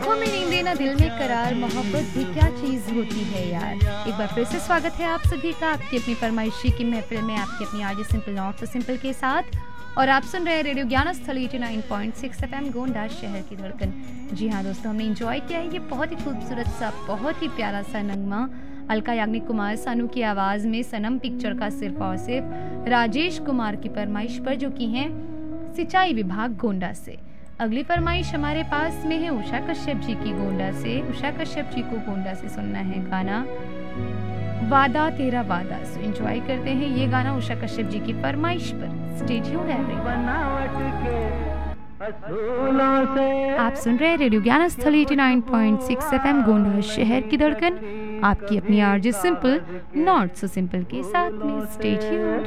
आंखों में नींदें ना दिल में करार, मोहब्बत भी क्या चीज़ होती है यार। एक बार फिर से स्वागत है आप सभी का आपकी अपनी फरमाइशी की महफिल में, आपकी अपनी RJ simple not so simple के साथ। और आप सुन रहे हैं रेडियो ज्ञान स्थल 89.6 FM गोंडा शहर की धड़कन। जी हाँ दोस्तों, हमने एंजॉय किया है ये बहुत ही खूबसूरत सा, बहुत ही प्यारा सा नगमा अलका याग्निक कुमार सानू की आवाज़ में सनम पिक्चर का सिर्फ और सिर्फ राजेश कुमार की फरमाइश पर, जो कि हैं सिंचाई विभाग गोंडा से। अगली फरमाइश हमारे पास में है उषा कश्यप जी की गोंडा से। उषा कश्यप जी को गोंडा से सुनना है गाना वादा तेरा वादा। सो एंजॉय करते हैं ये गाना उषा कश्यप जी की फरमाइश पर। Stay tuned everyone. आप सुन रहे हैं रेडियो ज्ञान स्थल 89.6 FM गोंडा शहर की धड़कन, आपकी अपनी RJ simple not so simple के साथ में। Stay tuned.